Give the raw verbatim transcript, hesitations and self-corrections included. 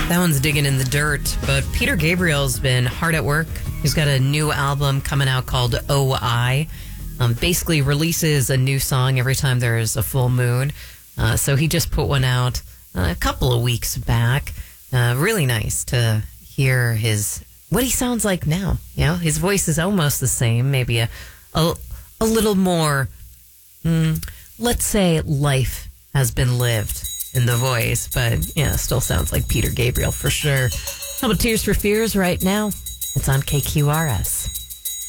That one's digging in the dirt, but Peter Gabriel's been hard at work. He's got a new album coming out called O I. Um, basically releases a new song every time there is a full moon. Uh, so he just put one out uh, a couple of weeks back. Uh, really nice to hear his what he sounds like now. You know, his voice is almost the same, maybe a a, a little more. Mm, let's say life has been lived in the voice, but yeah, still sounds like Peter Gabriel for sure. How about Tears for Fears right now? It's on K Q R S.